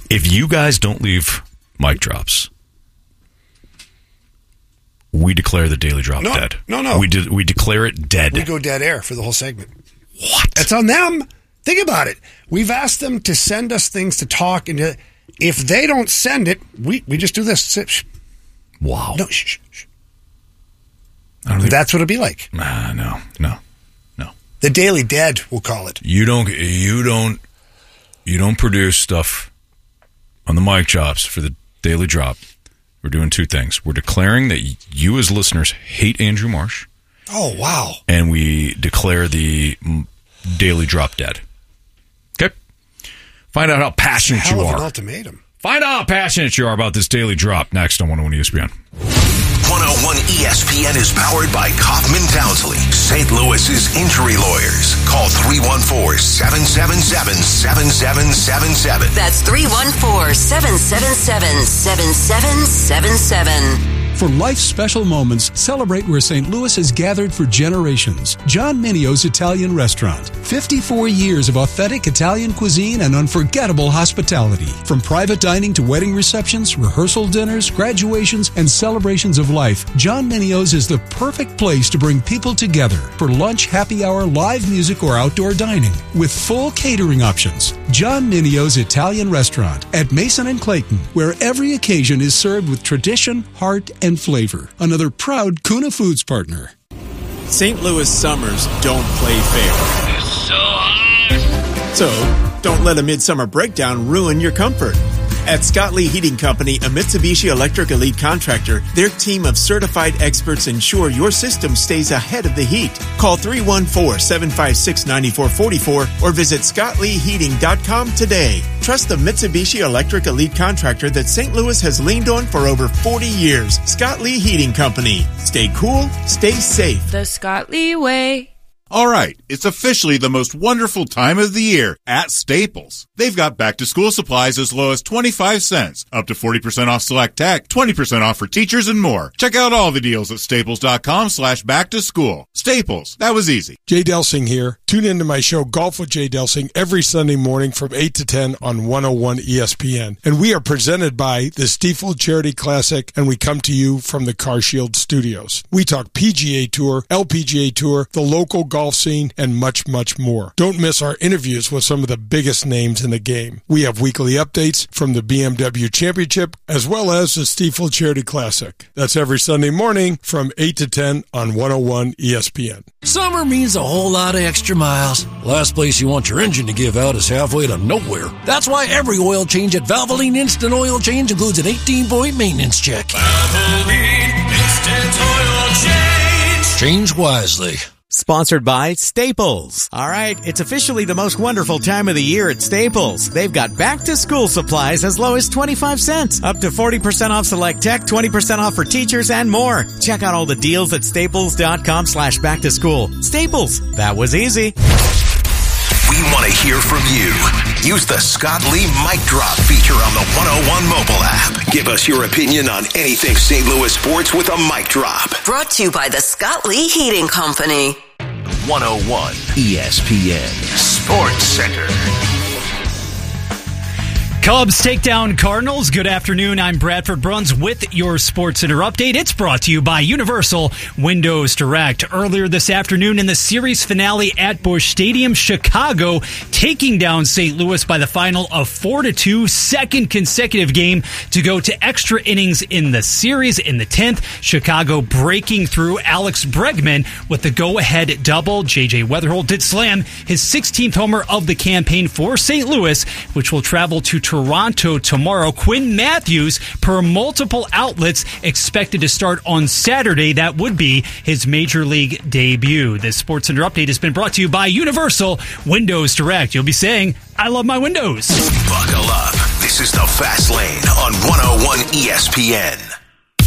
If you guys don't leave mic drops, we declare the Daily Drop dead. No. We declare it dead. We go dead air for the whole segment. What? It's on them. Think about it. We've asked them to send us things to talk, and if they don't send it, we just do this. Wow. No, shh. That's what it'd be like. No. The Daily Dead, we'll call it. You don't produce stuff on the mic drops for the Daily Drop. We're doing two things. We're declaring that you as listeners hate Andrew Marsh. Oh, wow. And we declare the Daily Drop dead. Okay? Find out how passionate you are. An ultimatum. Find out how passionate you are about this Daily Drop next on 101 ESPN. 101 ESPN is powered by Kaufman Townsley, St. Louis's injury lawyers. Call 314-777-7777. That's 314-777-7777. For life's special moments, celebrate where St. Louis has gathered for generations. John Minio's Italian Restaurant. 54 years of authentic Italian cuisine and unforgettable hospitality. From private dining to wedding receptions, rehearsal dinners, graduations, and celebrations of life, John Minio's is the perfect place to bring people together for lunch, happy hour, live music, or outdoor dining. With full catering options. John Minio's Italian Restaurant at Mason and Clayton, where every occasion is served with tradition, heart, and flavor. Another proud Kuna Foods partner. St. Louis summers don't play fair. It's so hot. So, don't let a midsummer breakdown ruin your comfort. At Scott Lee Heating Company, a Mitsubishi Electric Elite contractor, their team of certified experts ensure your system stays ahead of the heat. Call 314-756-9444 or visit scottleeheating.com today. Trust the Mitsubishi Electric Elite contractor that St. Louis has leaned on for over 40 years. Scott Lee Heating Company. Stay cool, stay safe. The Scott Lee way. All right, it's officially the most wonderful time of the year at Staples. They've got back-to-school supplies as low as 25 cents, up to 40% off select tech, 20% off for teachers, and more. Check out all the deals at staples.com/back-to-school. Staples, that was easy. Jay Delsing here. Tune into my show Golf with Jay Delsing every Sunday morning from 8 to 10 on 101 ESPN. And we are presented by the Stiefel Charity Classic, and we come to you from the CarShield Studios. We talk PGA Tour, LPGA Tour, the local golf scene, and much, much more. Don't miss our interviews with some of the biggest names in the game. We have weekly updates from the BMW Championship as well as the Stiefel Charity Classic. That's every Sunday morning from 8 to 10 on 101 ESPN. Summer means a whole lot of extra miles. Last place you want your engine to give out is halfway to nowhere. That's why every oil change at Valvoline Instant Oil Change includes an 18-point maintenance check. Valvoline Instant Oil Change. Change wisely. Sponsored by Staples. All right, it's officially the most wonderful time of the year at Staples. They've got back-to-school supplies as low as 25 cents, up to 40% off select tech, 20% off for teachers, and more. Check out all the deals at staples.com/back-to-school. Staples, that was easy. We want to hear from you. Use the Scott Lee Mic Drop feature on the 101 mobile app. Give us your opinion on anything St. Louis sports with a mic drop. Brought to you by the Scott Lee Heating Company. 101 ESPN Sports Center. Cubs take down Cardinals. Good afternoon. I'm Bradford Bruns with your Sports Center update. It's brought to you by Universal Windows Direct. Earlier this afternoon in the series finale at Busch Stadium, Chicago taking down St. Louis by the final of 4-2, second consecutive game to go to extra innings in the series. In the 10th, Chicago breaking through. Alex Bregman with the go-ahead double. J.J. Weatherholt did slam his 16th homer of the campaign for St. Louis, which will travel to Toronto tomorrow. Quinn Matthews, per multiple outlets, expected to start on Saturday. That would be his Major League debut. This Sports Center update has been brought to you by Universal Windows Direct. You'll be saying, I love my windows. Buckle up. This is the Fast Lane on 101 ESPN.